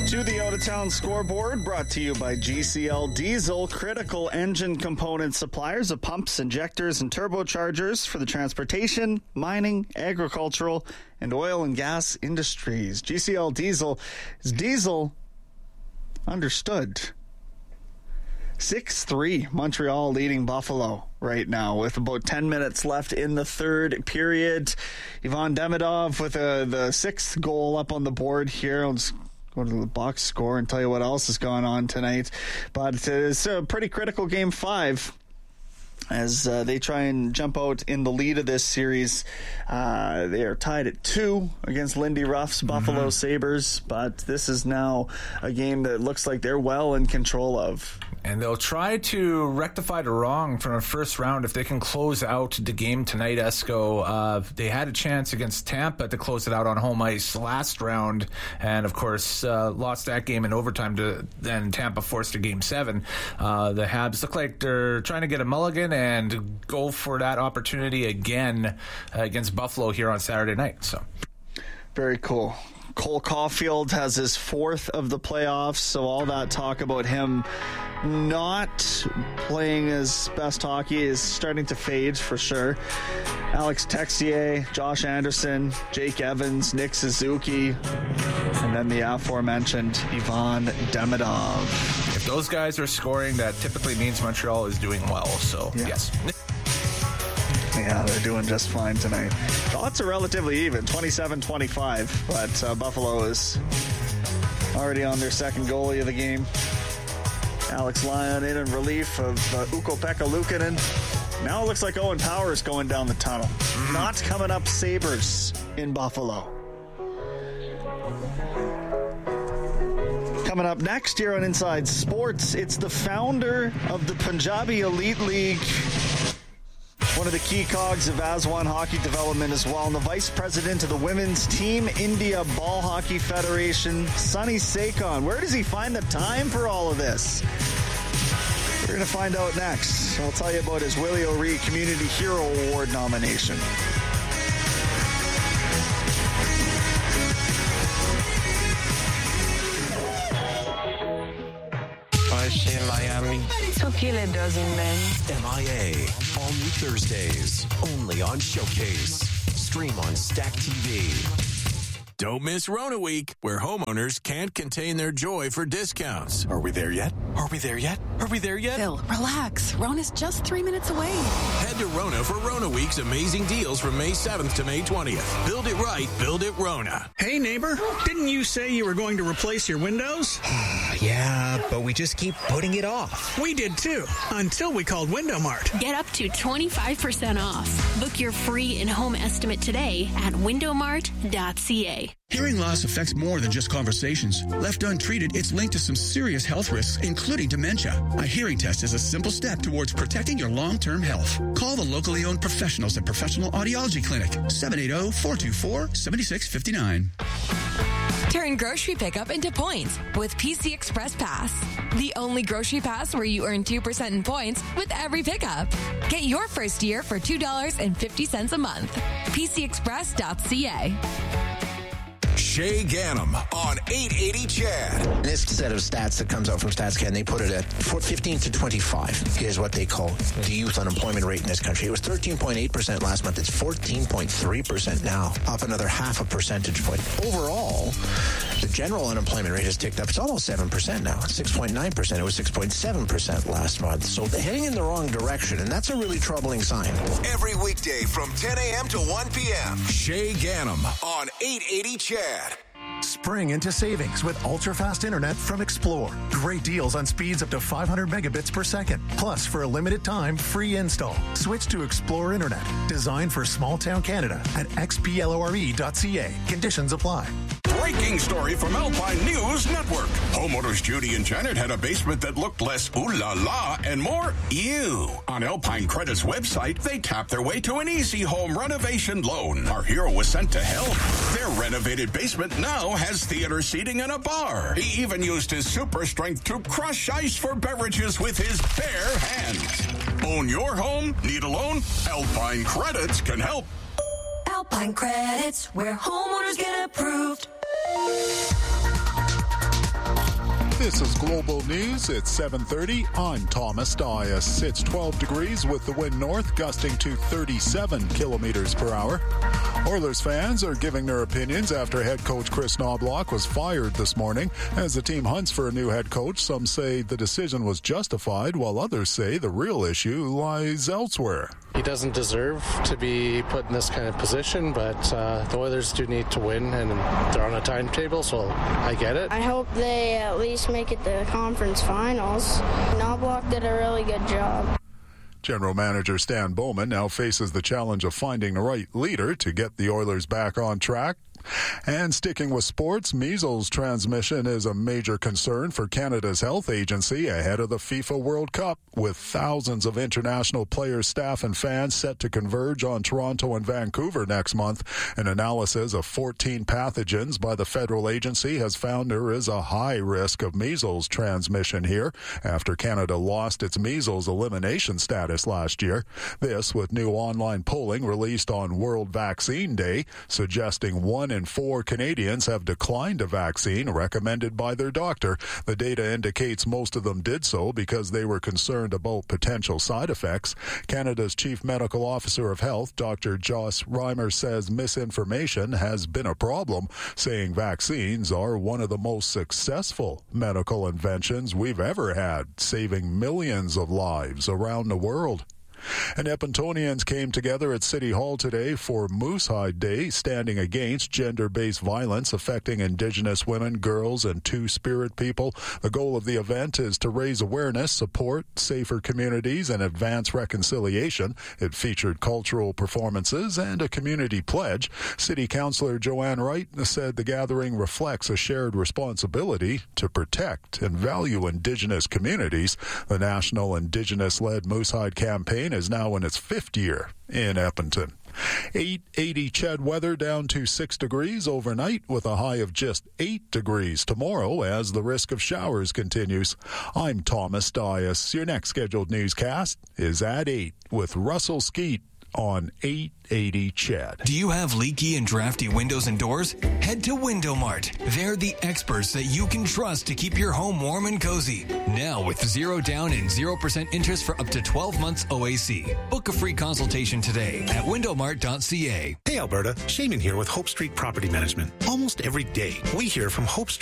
To the out-of-town scoreboard, brought to you by GCL Diesel, critical engine component suppliers of pumps, injectors, and turbochargers for the transportation, mining, agricultural, and oil and gas industries. GCL Diesel is diesel understood. 6-3, Montreal leading Buffalo right now with about 10 minutes left in the third period. Ivan Demidov with the sixth goal up on the board here. I'll just go to the box score and tell you what else is going on tonight. But it's a pretty critical game 5 as they try and jump out in the lead of this series. They are tied at 2 against Lindy Ruff's Buffalo Sabres, but this is now a game that looks like they're well in control of. And they'll try to rectify the wrong from the first round if they can close out the game tonight, Esco. They had a chance against Tampa to close it out on home ice last round, and of course lost that game in overtime. Then Tampa forced a Game 7. The Habs look like they're trying to get a mulligan and go for that opportunity again against Buffalo here on Saturday night. So, very cool. Cole Caulfield has his 4th of the playoffs, so all that talk about him not playing his best hockey is starting to fade for sure. Alex Texier, Josh Anderson, Jake Evans, Nick Suzuki, and then the aforementioned Ivan Demidov. If those guys are scoring, that typically means Montreal is doing well, so yes. Yeah, they're doing just fine tonight. The odds are relatively even, 27-25, but Buffalo is already on their second goalie of the game. Alex Lyon in relief of Ukko-Pekka Luukkonen. Now it looks like Owen Power is going down the tunnel. Not coming up Sabres in Buffalo. Coming up next year on Inside Sports, it's the founder of the Punjabi Elite League, one of the key cogs of Aswan Hockey Development as well, and the Vice President of the Women's Team India Ball Hockey Federation, Sunny Sekon. Where does he find the time for all of this? We're going to find out next. I'll tell you about his Willie O'Ree Community Hero Award nomination. Miami. So kill a dozen men. MIA. All new Thursdays. Only on Showcase. Stream on Stack TV. Don't miss Rona Week, where homeowners can't contain their joy for discounts. Are we there yet? Are we there yet? Are we there yet? Phil, relax. Rona's just 3 minutes away. Head to Rona for Rona Week's amazing deals from May 7th to May 20th. Build it right, build it Rona. Hey, neighbor, didn't you say you were going to replace your windows? Yeah, but we just keep putting it off. We did too, until we called Window Mart. Get up to 25% off. Book your free in-home estimate today at windowmart.ca. Hearing loss affects more than just conversations. Left untreated, it's linked to some serious health risks, including dementia. A hearing test is a simple step towards protecting your long-term health. Call the locally owned professionals at Professional Audiology Clinic, 780-424-7659. Turn grocery pickup into points with PC Express Pass. The only grocery pass where you earn 2% in points with every pickup. Get your first year for $2.50 a month. PCExpress.ca. Shay Ganem on 880 Chad. This set of stats that comes out from StatsCan, they put it at 15 to 25 is what they call the youth unemployment rate in this country. It was 13.8% last month. It's 14.3% now, up another half a percentage point. Overall, the general unemployment rate has ticked up. It's almost 7% now. It's 6.9%. It was 6.7% last month. So they're heading in the wrong direction, and that's a really troubling sign. Every weekday from 10 a.m. to 1 p.m. Shay Ganem on 880 Chad. Spring into savings with ultra-fast internet from Explore. Great deals on speeds up to 500 megabits per second. Plus, for a limited time, free install. Switch to Explore Internet. Designed for small-town Canada at xplore.ca. Conditions apply. Breaking story from Alpine News Network. Homeowners Judy and Janet had a basement that looked less ooh la la and more ew. On Alpine Credit's website, they tapped their way to an easy home renovation loan. Our hero was sent to help. Their renovated basement now has theater seating and a bar. He even used his super strength to crush ice for beverages with his bare hands. Own your home? Need a loan? Alpine Credits can help. Alpine Credits, where homeowners get approved. This is Global News at 7:30. I'm Thomas Dias. It's 12 degrees with the wind north gusting to 37 kilometers per hour. Oilers fans are giving their opinions after head coach Chris Knoblauch was fired this morning. As the team hunts for a new head coach, some say the decision was justified, while others say the real issue lies elsewhere. He doesn't deserve to be put in this kind of position, but the Oilers do need to win, and they're on a timetable, so I get it. I hope they at least make it to the conference finals. Knoblauch did a really good job. General Manager Stan Bowman now faces the challenge of finding the right leader to get the Oilers back on track. And sticking with sports, measles transmission is a major concern for Canada's health agency ahead of the FIFA World Cup, with thousands of international players, staff, and fans set to converge on Toronto and Vancouver next month. An analysis of 14 pathogens by the federal agency has found there is a high risk of measles transmission here after Canada lost its measles elimination status last year. This with new online polling released on World Vaccine Day, suggesting 1 in 4 Canadians have declined a vaccine recommended by their doctor. The data indicates most of them did so because they were concerned about potential side effects. Canada's Chief Medical Officer of Health, Dr. Joss Reimer, says misinformation has been a problem, saying vaccines are one of the most successful medical inventions we've ever had, saving millions of lives around the world. And Edmontonians came together at City Hall today for Moosehide Day, standing against gender-based violence affecting Indigenous women, girls, and Two-Spirit people. The goal of the event is to raise awareness, support safer communities, and advance reconciliation. It featured cultural performances and a community pledge. City Councillor Joanne Wright said the gathering reflects a shared responsibility to protect and value Indigenous communities. The National Indigenous-led Moosehide campaign is now in its 5th year in Edmonton. 880 CHED weather down to 6 degrees overnight with a high of just 8 degrees tomorrow as the risk of showers continues. I'm Thomas Dias. Your next scheduled newscast is at 8 with Russell Skeet on 880 CHED. Do you have leaky and drafty windows and doors? Head to Window Mart. They're the experts that you can trust to keep your home warm and cozy. Now with 0 down and 0% interest for up to 12 months OAC. Book a free consultation today at windowmart.ca. Hey Alberta, Shaman here with Hope Street Property Management. Almost every day we hear from Hope Street